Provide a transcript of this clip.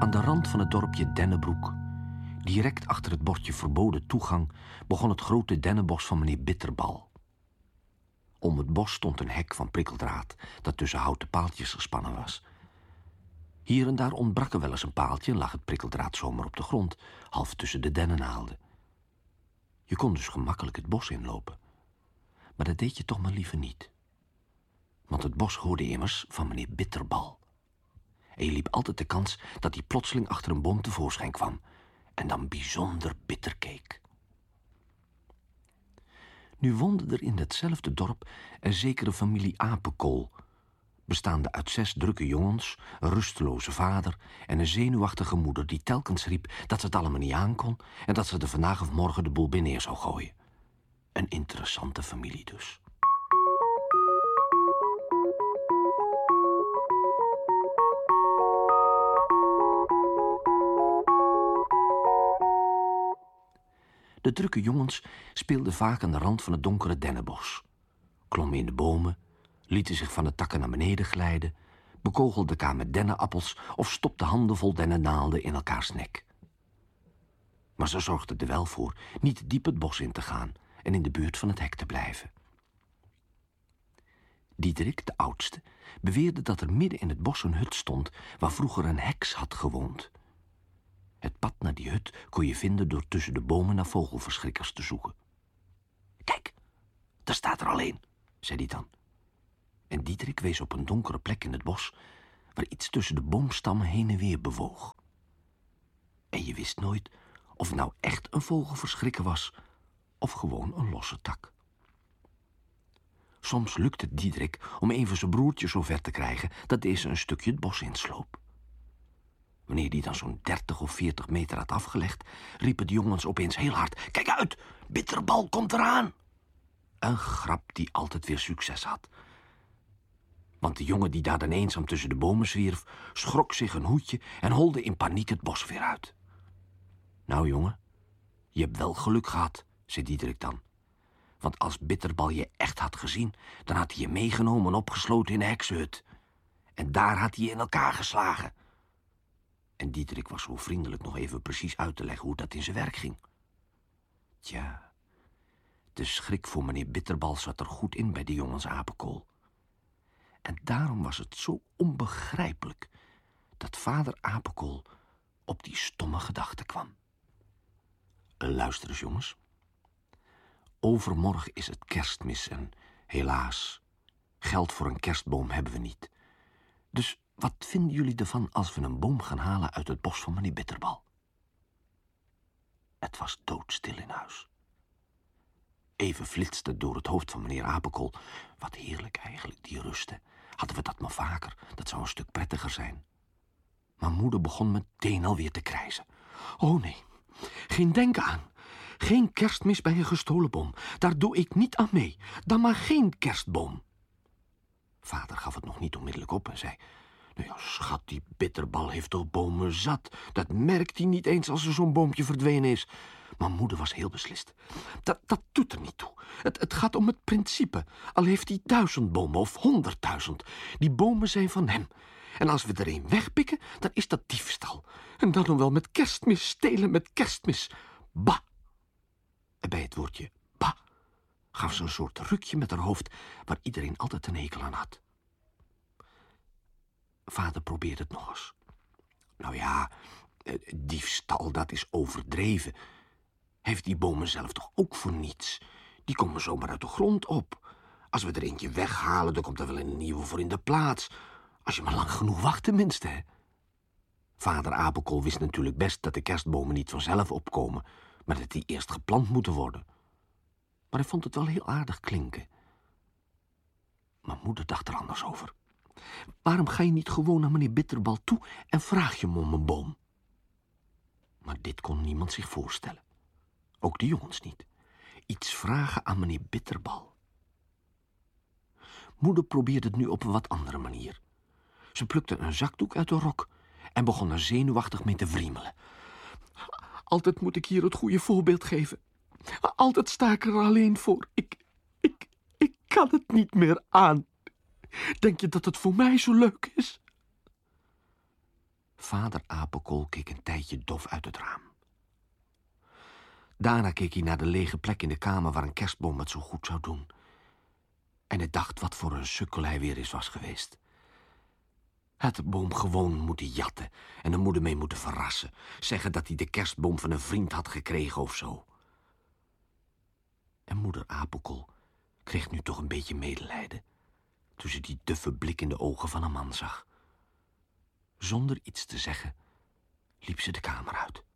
Aan de rand van het dorpje Dennebroek, direct achter het bordje verboden toegang, begon het grote dennenbos van meneer Bitterbal. Om het bos stond een hek van prikkeldraad dat tussen houten paaltjes gespannen was. Hier en daar ontbrak er wel eens een paaltje en lag het prikkeldraad zomaar op de grond, half tussen de dennennaalden. Je kon dus gemakkelijk het bos inlopen. Maar dat deed je toch maar liever niet. Want het bos hoorde immers van meneer Bitterbal. En je liep altijd de kans dat hij plotseling achter een boom tevoorschijn kwam en dan bijzonder bitter keek. Nu woonde er in datzelfde dorp een zekere familie Apenkool, bestaande uit 6 drukke jongens, een rusteloze vader en een zenuwachtige moeder die telkens riep dat ze het allemaal niet aankon en dat ze er vandaag of morgen de boel bij neer zou gooien. Een interessante familie dus. De drukke jongens speelden vaak aan de rand van het donkere dennenbos, klommen in de bomen, lieten zich van de takken naar beneden glijden, bekogelden elkaar met dennenappels of stopten handen vol dennennaalden in elkaars nek. Maar ze zorgden er wel voor niet diep het bos in te gaan en in de buurt van het hek te blijven. Diederik, de oudste, beweerde dat er midden in het bos een hut stond waar vroeger een heks had gewoond. Het pad naar die hut kon je vinden door tussen de bomen naar vogelverschrikkers te zoeken. Kijk, daar staat er al een, zei hij dan. En Diederik wees op een donkere plek in het bos waar iets tussen de boomstammen heen en weer bewoog. En je wist nooit of het nou echt een vogelverschrikker was of gewoon een losse tak. Soms lukte het Diederik om even zijn broertje zo ver te krijgen dat deze een stukje het bos insloop. Wanneer die dan zo'n 30 of 40 meter had afgelegd, riepen de jongens opeens heel hard: "Kijk uit, Bitterbal komt eraan!" Een grap die altijd weer succes had. Want de jongen die daar dan eenzaam tussen de bomen zwierf, schrok zich een hoedje en holde in paniek het bos weer uit. "Nou jongen, je hebt wel geluk gehad," zei Diederik dan. "Want als Bitterbal je echt had gezien, dan had hij je meegenomen en opgesloten in de heksenhut. En daar had hij je in elkaar geslagen." En Diederik was zo vriendelijk nog even precies uit te leggen hoe dat in zijn werk ging. Tja, de schrik voor meneer Bitterbal zat er goed in bij de jongens Apenkool. En daarom was het zo onbegrijpelijk dat vader Apenkool op die stomme gedachte kwam. Luister eens, jongens. Overmorgen is het Kerstmis en helaas, geld voor een kerstboom hebben we niet. Dus wat vinden jullie ervan als we een boom gaan halen uit het bos van meneer Bitterbal? Het was doodstil in huis. Even flitste door het hoofd van meneer Apenkool: "Wat heerlijk eigenlijk, die rusten. Hadden we dat maar vaker, dat zou een stuk prettiger zijn." Maar moeder begon meteen alweer te krijsen. "Oh nee, geen denken aan. Geen kerstmis bij een gestolen boom. Daar doe ik niet aan mee. Dan maar geen kerstboom." Vader gaf het nog niet onmiddellijk op en zei: "Nou ja, schat, die Bitterbal heeft toch bomen zat. Dat merkt hij niet eens als er zo'n boompje verdwenen is." Maar moeder was heel beslist. Dat doet er niet toe. Het gaat om het principe. Al heeft hij 1000 bomen of 100.000. Die bomen zijn van hem. En als we er een wegpikken, dan is dat diefstal. En dan nog wel met kerstmis, stelen met kerstmis. Bah! En bij het woordje bah gaf ze een soort rukje met haar hoofd waar iedereen altijd een hekel aan had. Vader probeerde het nog eens. "Nou ja, diefstal, dat is overdreven. Heeft die bomen zelf toch ook voor niets? Die komen zomaar uit de grond op. Als we er eentje weghalen, dan komt er wel een nieuwe voor in de plaats. Als je maar lang genoeg wacht tenminste, hè." Vader Apenkool wist natuurlijk best dat de kerstbomen niet vanzelf opkomen, maar dat die eerst geplant moeten worden. Maar hij vond het wel heel aardig klinken. Maar moeder dacht er anders over. "Waarom ga je niet gewoon naar meneer Bitterbal toe en vraag je hem om een boom?" Maar dit kon niemand zich voorstellen. Ook de jongens niet. Iets vragen aan meneer Bitterbal. Moeder probeerde het nu op een wat andere manier. Ze plukte een zakdoek uit de rok en begon er zenuwachtig mee te wriemelen. "Altijd moet ik hier het goede voorbeeld geven. Altijd sta ik er alleen voor. Ik kan het niet meer aan. Denk je dat het voor mij zo leuk is?" Vader apenkool keek een tijdje dof uit het raam. Daarna keek hij naar de lege plek in de kamer waar een kerstboom het zo goed zou doen. En hij dacht wat voor een sukkel hij weer eens was geweest. Hij had de boom gewoon moeten jatten en de moeder mee moeten verrassen. Zeggen dat hij de kerstboom van een vriend had gekregen of zo. En moeder apenkool kreeg nu toch een beetje medelijden toen ze die duffe blik in de ogen van een man zag. Zonder iets te zeggen liep ze de kamer uit.